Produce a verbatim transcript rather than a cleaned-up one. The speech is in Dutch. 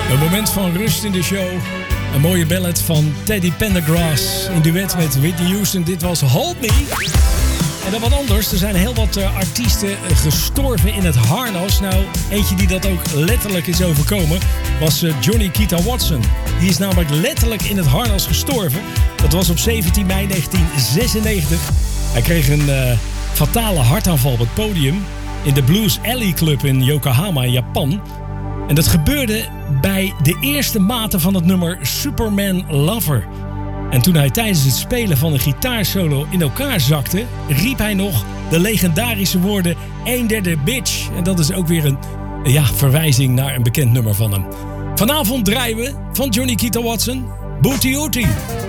Een moment van rust in de show. Een mooie ballad van Teddy Pendergrass in duet met Whitney Houston. Dit was Hold Me. En dan wat anders. Er zijn heel wat uh, artiesten uh, gestorven in het harnas. Nou, eentje die dat ook letterlijk is overkomen was uh, Johnny Keita Watson. Die is namelijk letterlijk in het harnas gestorven. Dat was op zeventien mei negentien zesennegentig. Hij kreeg een uh, fatale hartaanval op het podium in de Blues Alley Club in Yokohama in Japan. En dat gebeurde bij de eerste maten van het nummer Superman Lover. En toen hij tijdens het spelen van een gitaarsolo in elkaar zakte, riep hij nog de legendarische woorden een derde bitch. En dat is ook weer een ja, verwijzing naar een bekend nummer van hem. Vanavond draaien we van Johnny Keita Watson Booty Ooty.